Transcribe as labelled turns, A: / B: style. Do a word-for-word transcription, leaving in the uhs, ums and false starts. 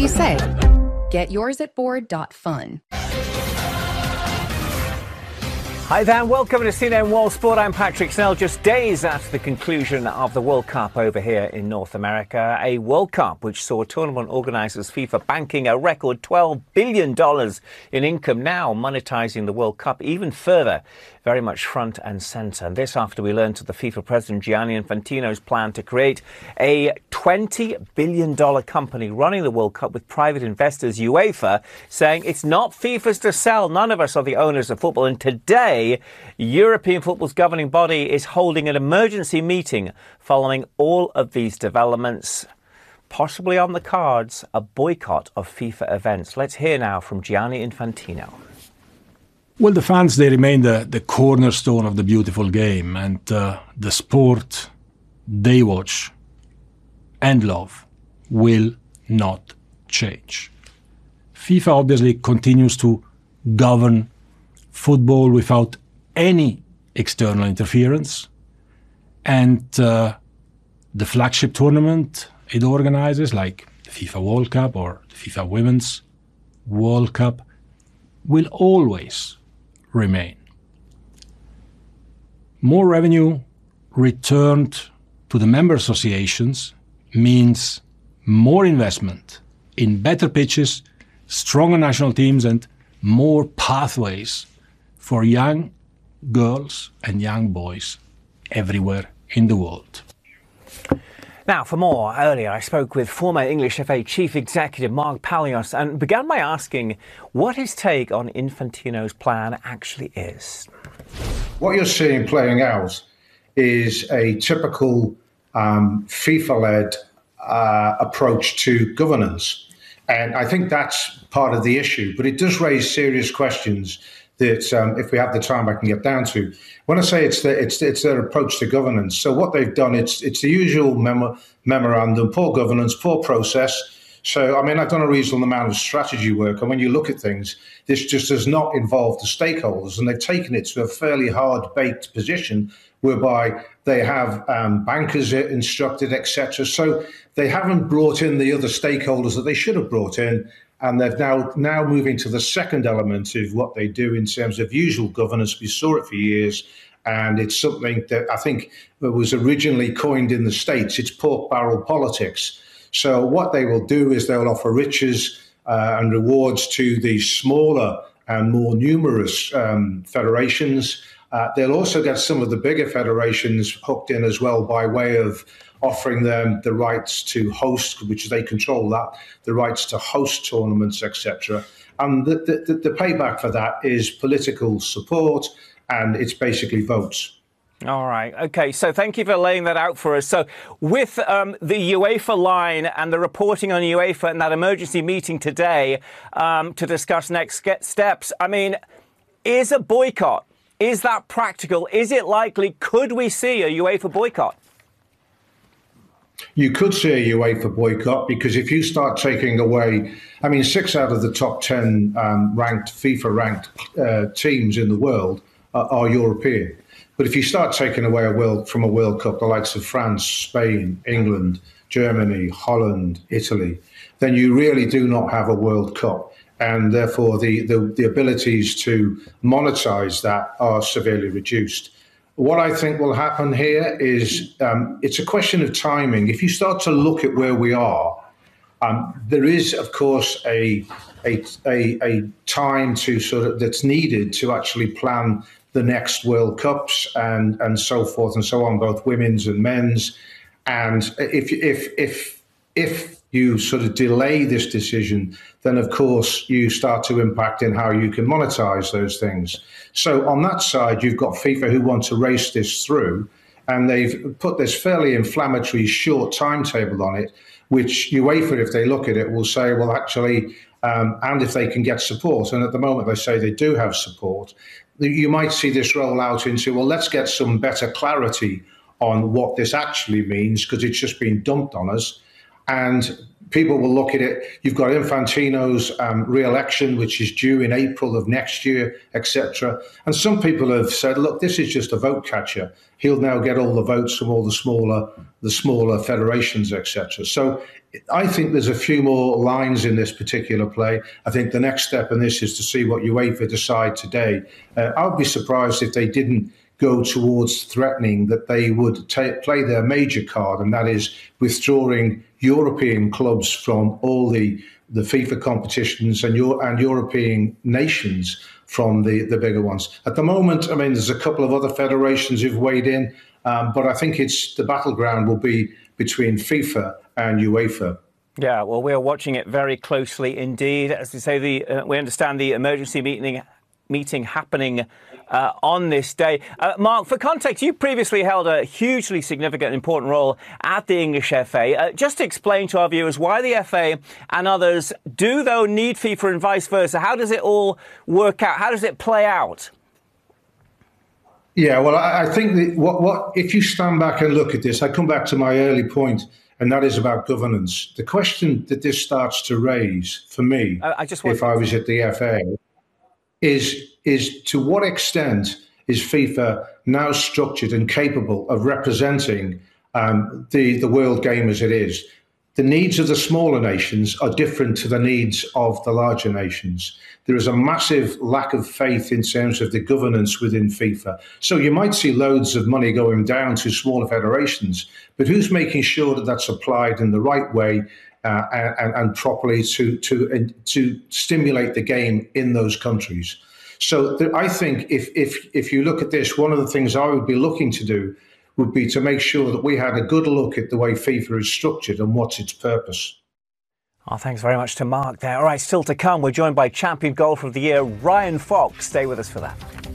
A: you say? Get yours at board dot fun.
B: Hi there, and welcome to C N N World Sport. I'm Patrick Snell. Just days after the conclusion of the World Cup over here in North America, a World Cup which saw tournament organisers FIFA banking a record twelve billion dollars in income, now monetising the World Cup even further, very much front and centre. And this after we learned of the FIFA president Gianni Infantino's plan to create a twenty billion dollars company running the World Cup with private investors, UEFA, saying it's not FIFA's to sell. None of us are the owners of football. And today, European football's governing body is holding an emergency meeting following all of these developments. Possibly on the cards, a boycott of FIFA events. Let's hear now from Gianni Infantino.
C: Well, the fans, they remain the, the cornerstone of the beautiful game, and uh, the sport they watch and love will not change. FIFA obviously continues to govern football without any external interference, and uh, the flagship tournament it organizes, like the FIFA World Cup or the FIFA Women's World Cup, will always remain. More revenue returned to the member associations means more investment in better pitches, stronger national teams, and more pathways for young girls and young boys everywhere in the world.
B: Now, for more, earlier I spoke with former English F A Chief Executive Mark Palios and began by asking what his take on Infantino's plan actually is.
D: What you're seeing playing out is a typical um, FIFA-led uh, approach to governance. And I think that's part of the issue, but it does raise serious questions that um, if we have the time, I can get down to. When I say it's, the, it's, it's their approach to governance, so what they've done, it's, it's the usual memo, memorandum, poor governance, poor process. So, I mean, I've done a reasonable amount of strategy work, and when you look at things, this just does not involve the stakeholders, and they've taken it to a fairly hard-baked position whereby they have um, bankers instructed, et cetera. So they haven't brought in the other stakeholders that they should have brought in, and they're now, now moving to the second element of what they do in terms of usual governance. We saw it for years, and it's something that I think was originally coined in the States. It's pork barrel politics. So what they will do is they'll offer riches uh, and rewards to the smaller and more numerous um, federations. Uh, they'll also get some of the bigger federations hooked in as well by way of offering them the rights to host, which they control that, the rights to host tournaments, et cetera. And the, the, the payback for that is political support, and it's basically votes.
B: All right. OK, so thank you for laying that out for us. So with um, the UEFA line and the reporting on UEFA and that emergency meeting today um, to discuss next steps, I mean, is a boycott, is that practical? Is it likely? Could we see a UEFA boycott?
D: You could see a UEFA boycott, because if you start taking away, I mean, six out of the top ten um, ranked, FIFA-ranked uh, teams in the world are, are European. But if you start taking away a world from a World Cup, the likes of France, Spain, England, Germany, Holland, Italy, then you really do not have a World Cup. And therefore, the, the, the abilities to monetize that are severely reduced. What I think will happen here is um, it's a question of timing. If you start to look at where we are, um, there is, of course, a, a, a, a time to sort of that's needed to actually plan the next World Cups and, and so forth and so on, both women's and men's. And if if if if you sort of delay this decision, then of course you start to impact in how you can monetize those things. So on that side, you've got FIFA who want to race this through, and they've put this fairly inflammatory short timetable on it, which UEFA, if they look at it, will say, well, actually, um, and if they can get support, and at the moment they say they do have support, you might see this roll out into, well, let's get some better clarity on what this actually means, because it's just been dumped on us. And people will look at it. You've got Infantino's um, re-election, which is due in April of next year, et cetera. And some people have said, look, this is just a vote catcher. He'll now get all the votes from all the smaller, the smaller federations, et cetera. So I think there's a few more lines in this particular play. I think the next step in this is to see what UEFA decide today. Uh, I would be surprised if they didn't go towards threatening that they would ta- play their major card, and that is withdrawing European clubs from all the, the FIFA competitions and, Euro- and European nations from the, the bigger ones. At the moment, I mean, there's a couple of other federations who've weighed in, um, but I think it's the battleground will be between FIFA and UEFA.
B: Yeah, well, we're watching it very closely indeed. As we say, the uh, we understand the emergency meeting meeting happening uh, on this day. Uh, Mark, for context, you previously held a hugely significant and important role at the English F A. Uh, just to explain to our viewers why the F A and others do, though, need FIFA and vice versa. How does it all work out? How does it play out?
D: Yeah, well, I, I think that what, what if you stand back and look at this, I come back to my early point, and that is about governance. The question that this starts to raise for me, I, I just want if I was at the F A, is is to what extent is FIFA now structured and capable of representing um, the, the world game as it is? The needs of the smaller nations are different to the needs of the larger nations. There is a massive lack of faith in terms of the governance within FIFA. So you might see loads of money going down to smaller federations, but who's making sure that that's applied in the right way uh, and, and properly to, to, to stimulate the game in those countries? So th- I think if, if, if you look at this, one of the things I would be looking to do would be to make sure that we had a good look at the way FIFA is structured and what's its purpose.
B: Oh, thanks very much to Mark there. All right, still to come, we're joined by champion golfer of the year, Ryan Fox. Stay with us for that.